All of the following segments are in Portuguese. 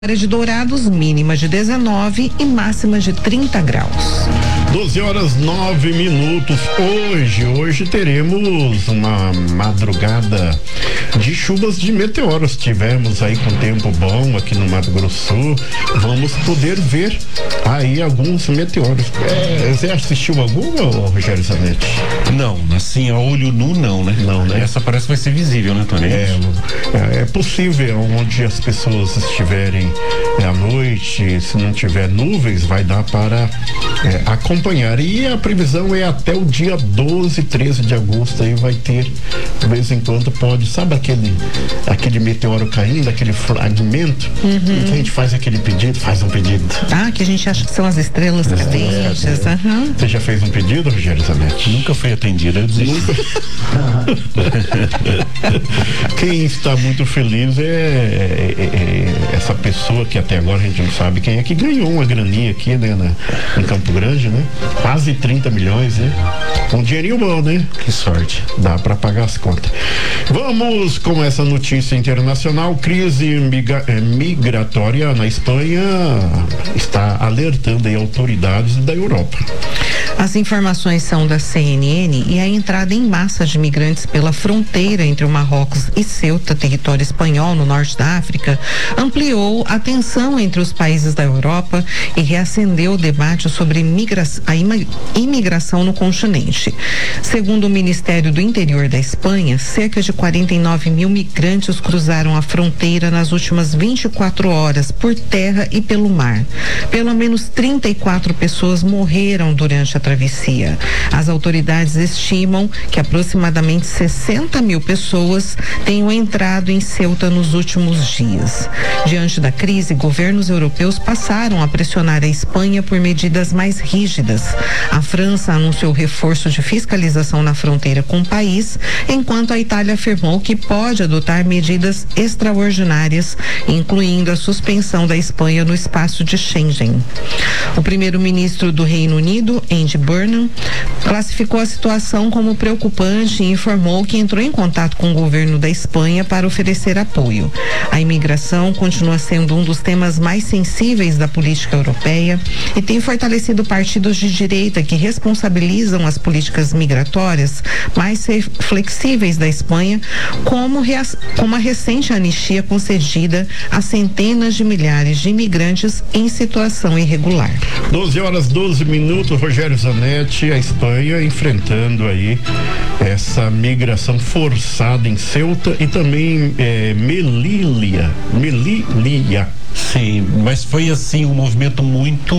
de Dourados, mínima de 19 e máxima de 30 graus. 12h09. Hoje teremos uma madrugada de chuvas de meteoros. Tivemos aí com tempo bom aqui no Mato Grosso Sul. Vamos poder ver aí alguns meteoros. Você assistiu alguma, Rogério Zanetti? Não, assim, a olho nu não, né? Não, né? Essa parece que vai ser visível, né, Tony? É possível, onde as pessoas estiverem à noite, se não tiver nuvens, vai dar para acompanhar. E a previsão é até o dia 12, 13 de agosto, aí vai ter, de vez em quando pode, sabe aquele meteoro caindo, aquele fragmento, que a gente faz aquele pedido, faz um pedido. Que a gente acha que são as estrelas cadentes. Você já fez um pedido, Rogério Zanetti? Nunca foi atendido, eu desisto. Quem está muito feliz é essa pessoa que até agora a gente não sabe quem é, que ganhou uma graninha aqui, né, em Campo Grande, né? Quase 30 milhões, né? Um dinheirinho bom, né? Que sorte. Dá para pagar as contas. Vamos com essa notícia internacional. Crise migratória na Espanha está alertando aí autoridades da Europa. As informações são da CNN e a entrada em massa de migrantes pela fronteira entre o Marrocos e Ceuta, território espanhol no norte da África, ampliou a tensão entre os países da Europa e reacendeu o debate sobre a imigração no continente. Segundo o Ministério do Interior da Espanha, cerca de 49 mil migrantes cruzaram a fronteira nas últimas 24 horas por terra e pelo mar. Pelo menos 34 pessoas morreram durante a travessia. As autoridades estimam que aproximadamente 60 mil pessoas tenham entrado em Ceuta nos últimos dias. Diante da crise, governos europeus passaram a pressionar a Espanha por medidas mais rígidas. A França anunciou reforço de fiscalização na fronteira com o país, enquanto a Itália afirmou que pode adotar medidas extraordinárias, incluindo a suspensão da Espanha no espaço de Schengen. O primeiro-ministro do Reino Unido, Andy Burnham, classificou a situação como preocupante e informou que entrou em contato com o governo da Espanha para oferecer apoio. A imigração continua sendo um dos temas mais sensíveis da política europeia e tem fortalecido partidos de direita que responsabilizam as políticas migratórias mais flexíveis da Espanha, como a recente anistia concedida a centenas de milhares de imigrantes em situação irregular. 12h12. Rogério Zanetti, a Espanha enfrentando aí essa migração forçada em Ceuta e também Melilla. Sim, mas foi assim um movimento muito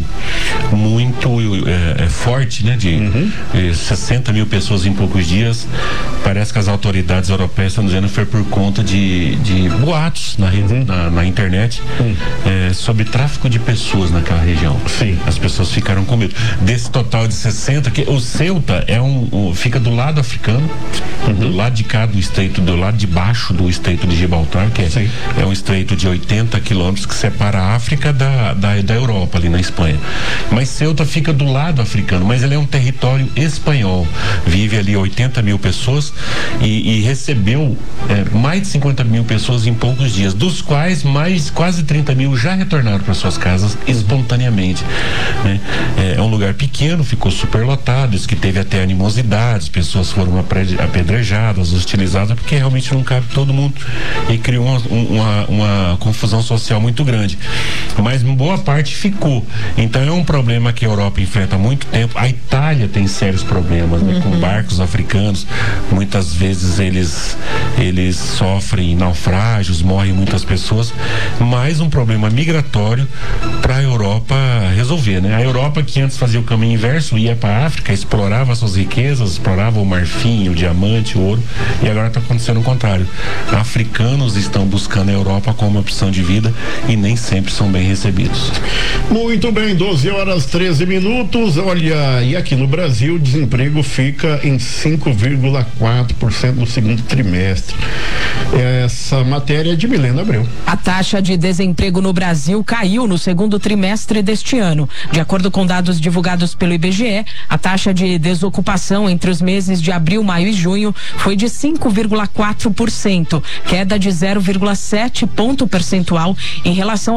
forte, né? De 60 mil pessoas em poucos dias. Parece que as autoridades europeias estão dizendo que foi por conta de boatos na internet sobre tráfico de pessoas naquela região. Sim. As pessoas ficaram com medo. Desse total de 60, que o Ceuta fica do lado africano, do lado de cá do estreito, do lado de baixo do estreito de Gibraltar, que é um estreito de 80 quilômetros que separa a África da Europa, ali na Espanha. Mas Ceuta fica do lado africano, mas ele é um território espanhol. Vive ali 80 mil pessoas e recebeu mais de 50 mil pessoas em poucos dias, dos quais quase 30 mil já retornaram para suas casas espontaneamente, né? É um lugar pequeno, ficou superlotado, isso que teve até animosidades, pessoas foram apedrejadas, hostilizadas, porque realmente não cabe todo mundo e criou uma confusão social muito grande, mas boa parte ficou. Então é um problema que a Europa enfrenta há muito tempo. A Itália tem sérios problemas, né, com barcos africanos. Muitas vezes eles sofrem naufrágios, morrem muitas pessoas, mais um problema migratório para a Europa resolver, né? A Europa, que antes fazia o caminho inverso, ia para a África, explorava suas riquezas, explorava o marfim, o diamante, o ouro, e agora está acontecendo o contrário. Africanos estão buscando a Europa como uma opção de vida e nem sempre são bem recebidos. Muito bem, 12h13. Olha, e aqui no Brasil o desemprego fica em 5,4% no segundo trimestre. Essa matéria é de Milena Abreu. A taxa de desemprego no Brasil caiu no segundo trimestre deste ano. De acordo com dados divulgados pelo IBGE, a taxa de desocupação entre os meses de abril, maio e junho foi de 5,4%, queda de 0,7 ponto percentual Em relação